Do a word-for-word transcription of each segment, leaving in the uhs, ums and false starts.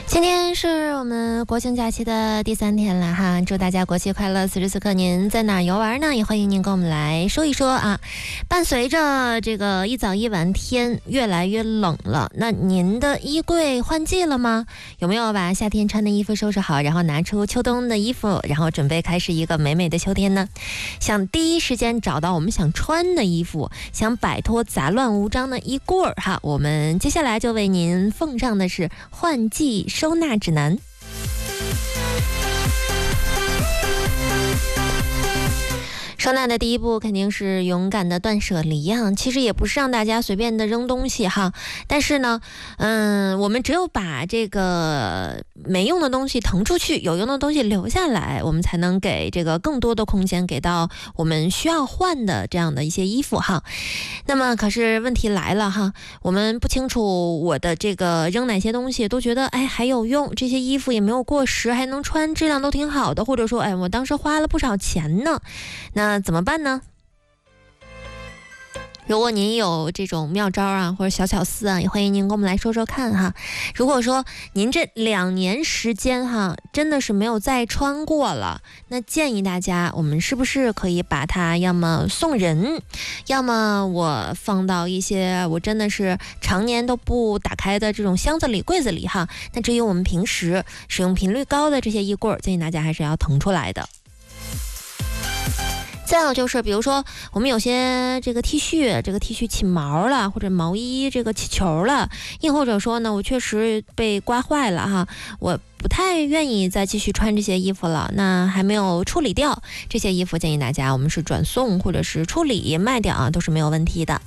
今天是我们国庆假期的第三天了哈，祝大家国庆快乐！此时此刻您在哪儿游玩呢？也欢迎您跟我们来说一说啊。伴随着这个一早一晚天越来越冷了，那您的衣柜换季了吗？有没有把夏天穿的衣服收拾好，然后拿出秋冬的衣服，然后准备开始一个美美的秋天呢？想第一时间找到我们想穿的衣服，想摆脱杂乱无章的衣柜儿哈，我们接下来就为您奉上的是换季收纳指南。收纳的第一步肯定是勇敢的断舍离啊，其实也不是让大家随便的扔东西哈，但是呢，嗯，我们只有把这个没用的东西腾出去，有用的东西留下来，我们才能给这个更多的空间给到我们需要换的这样的一些衣服哈。那么可是问题来了哈，我们不清楚我的这个扔哪些东西，都觉得哎还有用，这些衣服也没有过时，还能穿，质量都挺好的，或者说哎我当时花了不少钱呢，那那怎么办呢？如果您有这种妙招啊，或者小巧思啊，也欢迎您跟我们来说说看哈。如果说您这两年时间哈，真的是没有再穿过了，那建议大家，我们是不是可以把它要么送人，要么我放到一些我真的是常年都不打开的这种箱子里、柜子里哈。那至于我们平时使用频率高的这些衣柜，建议大家还是要腾出来的。再有就是，比如说我们有些这个 T 恤，这个 T 恤起毛了，或者毛衣这个起球了，亦或者说呢，我确实被刮坏了哈，我不太愿意再继续穿这些衣服了，那还没有处理掉这些衣服，建议大家我们是转送或者是处理卖掉啊，都是没有问题的。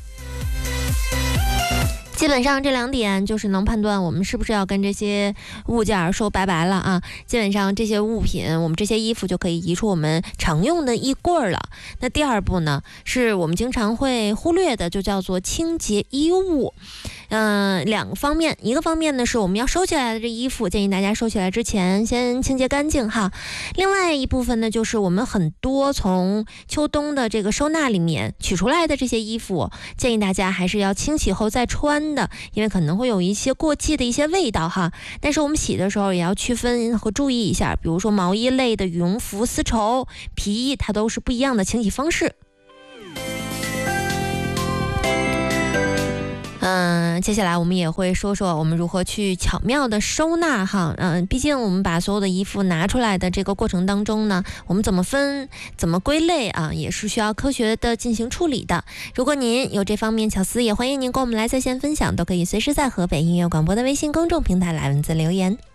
基本上这两点就是能判断我们是不是要跟这些物件说拜拜了啊。基本上这些物品，我们这些衣服就可以移出我们常用的衣柜了。那第二步呢，是我们经常会忽略的，就叫做清洁衣物。嗯、呃，两个方面，一个方面呢是我们要收起来的这衣服，建议大家收起来之前先清洁干净哈。另外一部分呢，就是我们很多从秋冬的这个收纳里面取出来的这些衣服，建议大家还是要清洗后再穿的，因为可能会有一些过季的一些味道哈。但是我们洗的时候也要区分和注意一下，比如说毛衣类的羽绒服、丝绸、皮衣，它都是不一样的清洗方式。嗯，接下来我们也会说说我们如何去巧妙的收纳哈。嗯，毕竟我们把所有的衣服拿出来的这个过程当中呢，我们怎么分、怎么归类啊，也是需要科学的进行处理的。如果您有这方面巧思，也欢迎您跟我们来在线分享，都可以随时在河北音乐广播的微信公众平台来文字留言。